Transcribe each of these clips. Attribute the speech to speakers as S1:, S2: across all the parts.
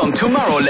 S1: vom Tomorrowland.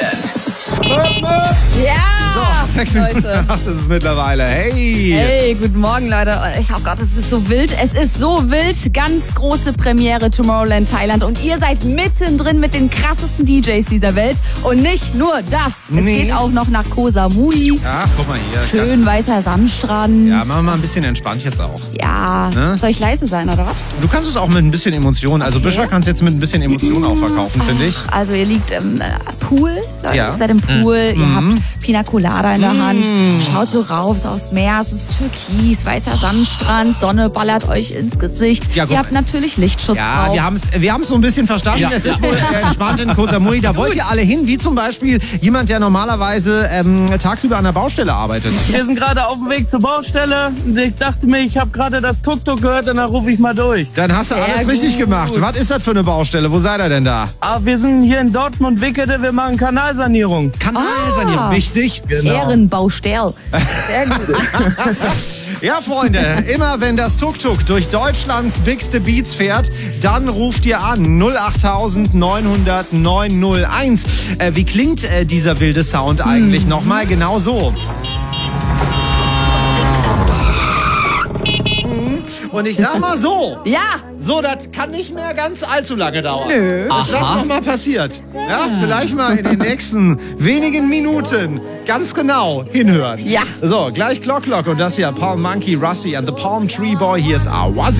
S2: Ja!
S3: So, 6 Minuten nach 8 ist es mittlerweile. Hey!
S2: Hey, guten Morgen, Leute. Oh Gott, es ist so wild. Es ist so wild. Ganz große Premiere Tomorrowland Thailand. Und ihr seid mittendrin mit den krassesten DJs dieser Welt. Und nicht nur das. Es geht auch noch nach Koh Samui.
S3: Ach, guck mal hier.
S2: Schön weißer Sandstrand.
S3: Ja, machen wir mal ein bisschen entspannt jetzt auch.
S2: Ja.
S3: Ne?
S2: Soll ich leise sein, oder was?
S3: Du kannst es auch mit ein bisschen Emotion. Also Büscher kannst jetzt mit ein bisschen Emotion auch verkaufen, finde ich.
S2: Also ihr liegt im Pool, Leute.
S3: Ja.
S2: Ihr seid im Pool. Ihr habt Pina Colada in der Hand. Schaut so rauf aufs Meer. Es ist türkis, weißer Sandstrand. Sonne ballert euch ins Gesicht.
S3: Ja,
S2: ihr habt natürlich Lichtschutz
S3: Ja,
S2: drauf.
S3: wir haben es so ein bisschen verstanden.
S4: Ja.
S3: Es ist wohl entspannt in Koh Samui. Da wollt ihr alle hin, wie zum Beispiel jemand, der normalerweise tagsüber an der Baustelle arbeitet.
S4: Wir sind gerade auf dem Weg zur Baustelle und ich dachte mir, ich habe gerade das Tuk-Tuk gehört und dann rufe ich mal durch.
S3: Dann hast du alles
S2: Sehr
S3: richtig
S2: gut.
S3: gemacht. Was ist das für eine Baustelle? Wo seid ihr denn da?
S4: Aber wir sind hier in Dortmund-Wickede, wir machen Kanalsanierung.
S3: Kanalsanierung, wichtig.
S2: Ehrenbaustell. Sehr gut.
S3: Ja, Freunde, immer wenn das Tuk-Tuk durch Deutschlands bigste Beats fährt, dann ruft ihr an 08000 900 901. Wie klingt dieser wilde Sound eigentlich nochmal? Genau so. Und ich sag mal so.
S2: Ja.
S3: So, das kann nicht mehr ganz allzu lange dauern.
S2: Nö.
S3: Dass das nochmal passiert. Ja, vielleicht mal in den nächsten wenigen Minuten ganz genau hinhören.
S2: Ja.
S3: So, gleich Clock und das hier Palm Monkey, Rusty and the Palm Tree Boy. Hier ist Awazi.